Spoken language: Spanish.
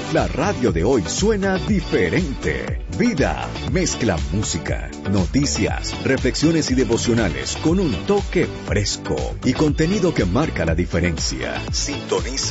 La radio de hoy suena diferente. Vida mezcla música, noticias, reflexiones y devocionales con un toque fresco y contenido que marca la diferencia. Sintoniza